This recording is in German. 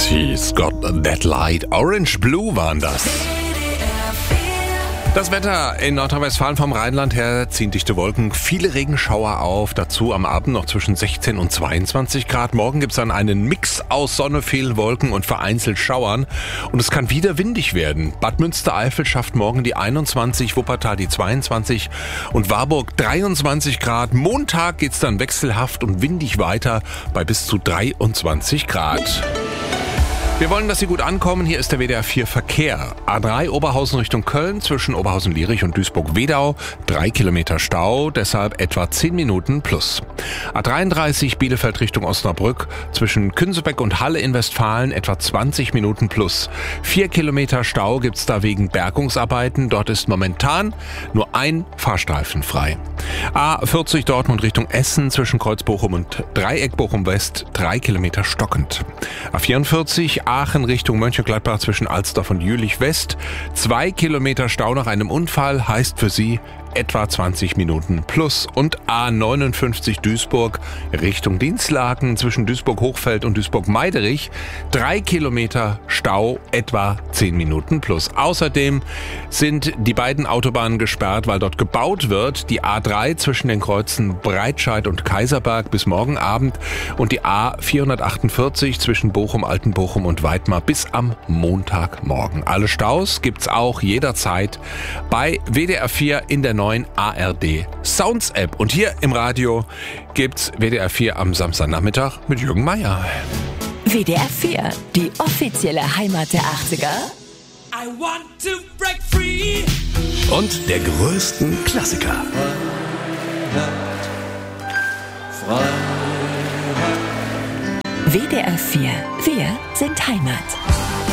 She's got that light. Orange Blue waren das. Das Wetter in Nordrhein-Westfalen vom Rheinland her ziehen dichte Wolken, viele Regenschauer auf, dazu am Abend noch zwischen 16 und 22 Grad. Morgen gibt's dann einen Mix aus Sonne, vielen Wolken und vereinzelt Schauern. Und es kann wieder windig werden. Bad Münstereifel schafft morgen die 21, Wuppertal die 22 und Warburg 23 Grad. Montag geht's dann wechselhaft und windig weiter bei bis zu 23 Grad. Wir wollen, dass Sie gut ankommen. Hier ist der WDR 4 Verkehr. A3 Oberhausen Richtung Köln zwischen Oberhausen-Lierich und Duisburg-Wedau. 3 Kilometer Stau, deshalb etwa 10 Minuten plus. A33 Bielefeld Richtung Osnabrück zwischen Künsebeck und Halle in Westfalen etwa 20 Minuten plus. 4 Kilometer Stau gibt's da wegen Bergungsarbeiten. Dort ist momentan nur ein Fahrstreifen frei. A40 Dortmund Richtung Essen zwischen Kreuz Bochum und Dreieck Bochum West 3 Kilometer stockend. A44 Aachen Richtung Mönchengladbach zwischen Alsdorf und Jülich West. 2 Kilometer Stau nach einem Unfall heißt für Sie etwa 20 Minuten plus. Und A59 Duisburg Richtung Dinslaken zwischen Duisburg-Hochfeld und Duisburg-Meiderich. 3 Kilometer Stau, etwa 10 Minuten plus. Außerdem sind die beiden Autobahnen gesperrt, weil dort gebaut wird. Die A3 zwischen den Kreuzen Breitscheid und Kaiserberg bis morgen Abend und die A448 zwischen Bochum, Altenbochum und Weidmar bis am Montagmorgen. Alle Staus gibt's auch jederzeit bei WDR 4 in der neuen ARD Sounds App. Und hier im Radio gibt's WDR 4 am Samstagnachmittag mit Jürgen Meier. WDR 4, die offizielle Heimat der 80er. I want to break free. Und der größten Klassiker. WDR 4, wir sind Heimat.